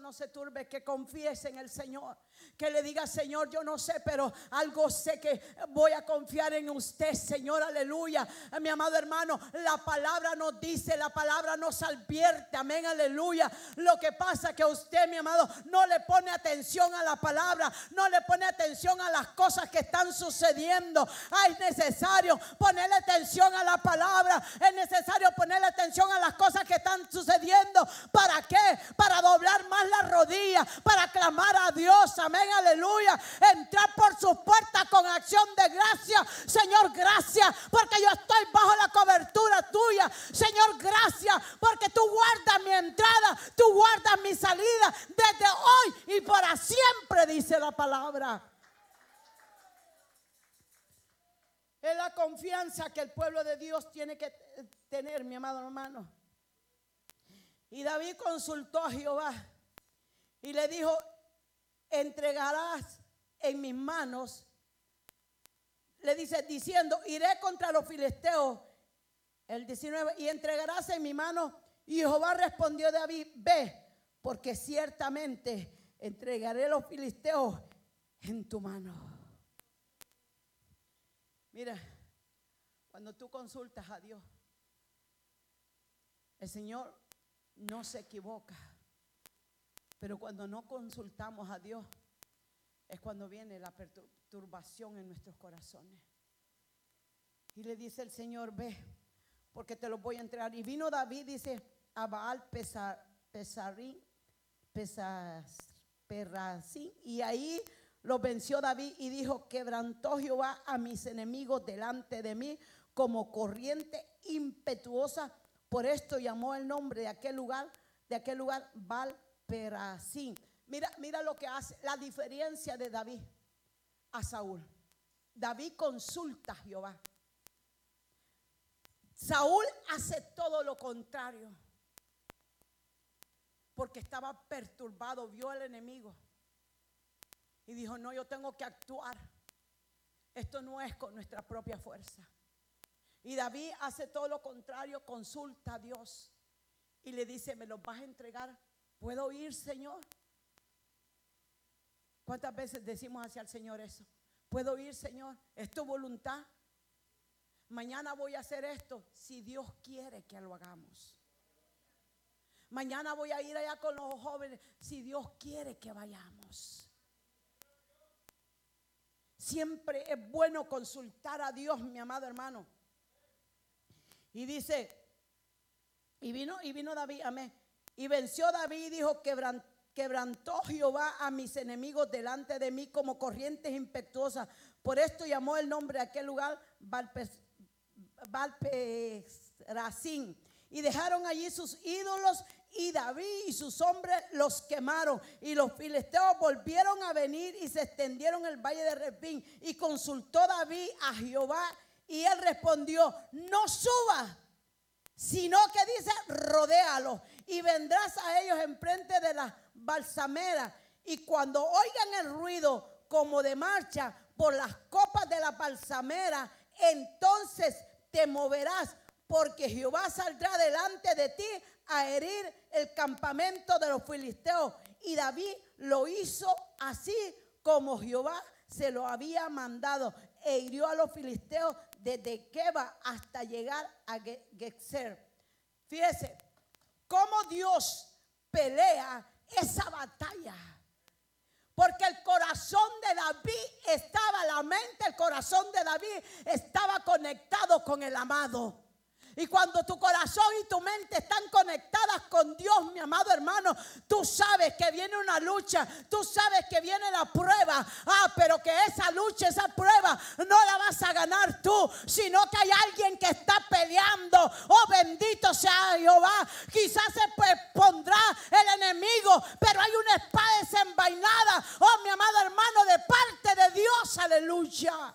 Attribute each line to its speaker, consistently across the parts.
Speaker 1: no se turbe, que confíes en el Señor, que le diga: Señor, yo no sé, pero algo sé, que voy a confiar en usted, Señor, aleluya. Mi amado hermano, la palabra nos dice, la palabra nos advierte, amén, aleluya. Lo que pasa es que usted, mi amado, no le pone atención a la palabra, no le pone atención a las cosas que están sucediendo. Es necesario ponerle atención a la palabra, es necesario ponerle atención a las cosas que están sucediendo. ¿Para qué? Para doblar más la rodilla, para clamar a Dios, amén, aleluya. Entrar por sus puertas con acción de gracia. Señor, gracias porque yo estoy bajo la cobertura tuya. Señor, gracias porque tú guardas mi entrada, tú guardas mi salida desde hoy y para siempre, dice la palabra. Es la confianza que el pueblo de Dios tiene que tener, mi amado hermano. Y David consultó a Jehová y le dijo: entregarás en mis manos, le dice, diciendo: iré contra los filisteos. El 19, y entregarás en mi mano. Y Jehová respondió a David: ve, porque ciertamente entregaré los filisteos en tu mano. Mira, cuando tú consultas a Dios, el Señor no se equivoca. Pero cuando no consultamos a Dios, es cuando viene la perturbación en nuestros corazones. Y le dice el Señor: ve, porque te los voy a entregar. Y vino David, dice, a Baal Perasín, y ahí lo venció David y dijo: quebrantó Jehová a mis enemigos delante de mí como corriente impetuosa. Por esto llamó el nombre de aquel lugar Baal Perasín. Mira lo que hace, la diferencia de David a Saúl. David consulta a Jehová. Saúl hace todo lo contrario, porque estaba perturbado, vio al enemigo y dijo: no, yo tengo que actuar. Esto no es con nuestra propia fuerza. Y David hace todo lo contrario, consulta a Dios y le dice: ¿me los vas a entregar? ¿Puedo ir, Señor? ¿Cuántas veces decimos hacia el Señor eso? ¿Puedo ir, Señor? ¿Es tu voluntad? Mañana voy a hacer esto, si Dios quiere que lo hagamos. Mañana voy a ir allá con los jóvenes, si Dios quiere que vayamos. Siempre es bueno consultar a Dios, mi amado hermano. Y dice, y vino David, amén. Y venció David y dijo: quebrantó Jehová a mis enemigos delante de mí como corrientes impetuosas. Por esto llamó el nombre de aquel lugar Baal Perasín. Y dejaron allí sus ídolos, y David y sus hombres los quemaron. Y los filisteos volvieron a venir y se extendieron el valle de Refín. Y consultó David a Jehová, y él respondió: no subas, sino que dice: rodéalos, y vendrás a ellos enfrente de las balsameras. Y cuando oigan el ruido como de marcha por las copas de la balsamera, entonces te moverás, porque Jehová saldrá delante de ti a herir el campamento de los filisteos. Y David lo hizo así como Jehová se lo había mandado, e hirió a los filisteos desde Geba hasta llegar a Gezer. Fíjese cómo Dios pelea esa batalla, porque el corazón de David estaba, la mente, el corazón de David estaba conectado con el amado. Y cuando tu corazón y tu mente están conectadas con Dios, mi amado hermano, tú sabes que viene una lucha, tú sabes que viene la prueba. Pero que esa lucha, esa prueba, no la vas a ganar tú, sino que hay alguien que está peleando. Oh, bendito sea Jehová. Quizás se pondrá el enemigo, pero hay una espada desenvainada, oh, mi amado hermano, de parte de Dios. Aleluya.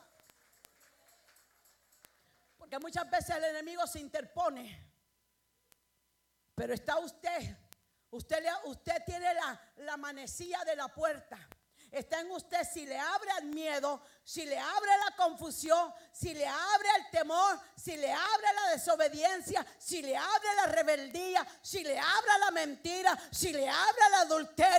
Speaker 1: Que muchas veces el enemigo se interpone, pero está usted tiene la manecilla de la puerta. Está en usted si le abre al miedo, si le abre la confusión, si le abre el temor, si le abre la desobediencia, si le abre la rebeldía, si le abre la mentira, si le abre el adulterio.